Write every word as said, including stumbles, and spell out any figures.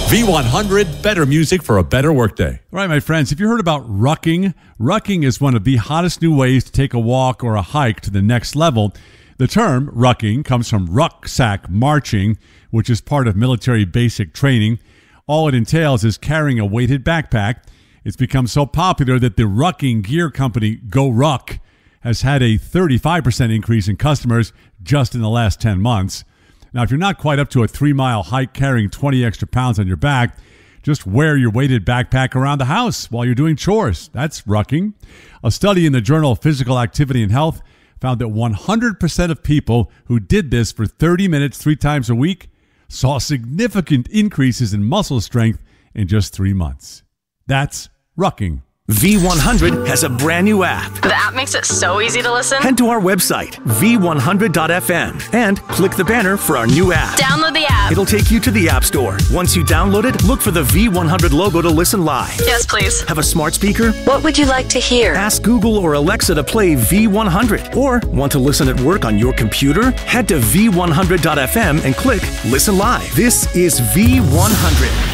V one hundred, better music for a better workday. All right, my friends, have you heard about rucking? Rucking is one of the hottest new ways to take a walk or a hike to the next level. The term rucking comes from rucksack marching, which is part of military basic training. All it entails is carrying a weighted backpack. It's become so popular that the rucking gear company GoRuck has had a thirty-five percent increase in customers just in the last ten months. Now, if you're not quite up to a three-mile hike carrying twenty extra pounds on your back, just wear your weighted backpack around the house while you're doing chores. That's rucking. A study in the Journal of Physical Activity and Health found that one hundred percent of people who did this for thirty minutes three times a week saw significant increases in muscle strength in just three months. That's rucking. V one hundred has a brand new app. The app makes it so easy to listen. Head to our website, v one hundred dot f m, and click the banner for our new app. Download the app. It'll take you to the App Store. Once you download it, look for the V one hundred logo to listen live. Yes, please. Have a smart speaker? What would you like to hear? Ask Google or Alexa to play V one hundred. Or want to listen at work on your computer? Head to v one hundred dot f m and click Listen Live. This is V one hundred.